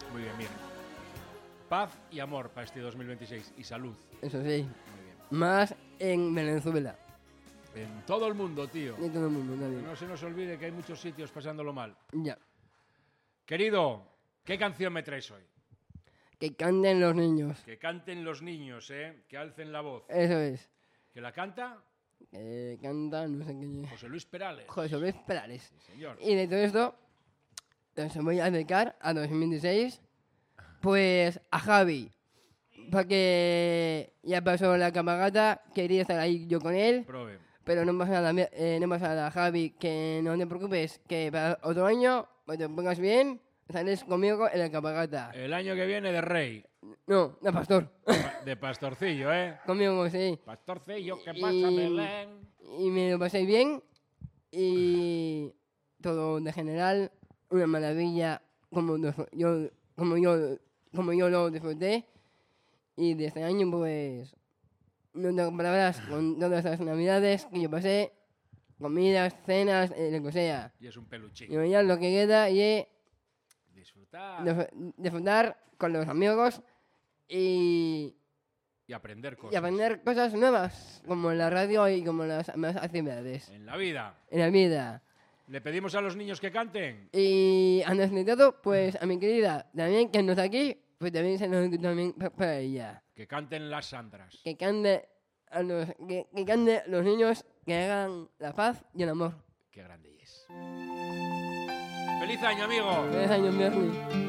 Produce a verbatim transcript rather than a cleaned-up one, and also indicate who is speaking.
Speaker 1: Muy bien, mira. Paz y amor para este dos mil veintiséis. Y salud.
Speaker 2: Eso sí.
Speaker 1: Muy bien.
Speaker 2: Más en Venezuela.
Speaker 1: En todo el mundo, tío.
Speaker 2: Ni todo el mundo, nadie.
Speaker 1: No se nos olvide que hay muchos sitios pasándolo mal.
Speaker 2: Ya.
Speaker 1: Querido, ¿qué canción me traes hoy?
Speaker 2: Que canten los niños.
Speaker 1: Que canten los niños, ¿eh? Que alcen la voz.
Speaker 2: Eso es.
Speaker 1: ¿Que la canta?
Speaker 2: Que canta, no sé qué.
Speaker 1: José Luis Perales.
Speaker 2: José Luis Perales.
Speaker 1: Sí, señor.
Speaker 2: Y de todo esto, entonces voy a dedicar a dos mil veintiséis, pues a Javi. Porque ya pasó la cabalgata, quería estar ahí yo con él.
Speaker 1: Prove.
Speaker 2: Pero no pasa nada, eh, no pasa nada, Javi, que no te preocupes, que para otro año, cuando te pongas bien, sales conmigo en la cabalgata.
Speaker 1: El año que viene de rey.
Speaker 2: No, de pastor.
Speaker 1: De pastorcillo, ¿eh?
Speaker 2: Conmigo, sí.
Speaker 1: Pastorcillo, ¿qué pasa,
Speaker 2: Y-
Speaker 1: Belén?
Speaker 2: Y me lo pasé bien. Y todo de general, una maravilla, como nos- yo, como yo, como yo lo disfruté. Y de este año, pues, no tengo palabras con todas las navidades que yo pasé, comidas, cenas, eh, lo que sea.
Speaker 1: Y es un peluchín.
Speaker 2: Y ya lo que queda y es
Speaker 1: Disfrutar
Speaker 2: dif- disfrutar con los amigos y,
Speaker 1: y aprender cosas.
Speaker 2: y aprender cosas nuevas, como en la radio y como en las más actividades
Speaker 1: En la vida.
Speaker 2: en la vida.
Speaker 1: Le pedimos a los niños que canten.
Speaker 2: Y antes de todo, pues a mi querida también que no está aquí, pues también se nos dedica también pa- para ella.
Speaker 1: Que canten las Sandras.
Speaker 2: Que cante a los, que, que cante los niños que hagan la paz y el amor.
Speaker 1: Qué grande es. ¡Feliz año, amigo!
Speaker 2: Feliz año, Bernie.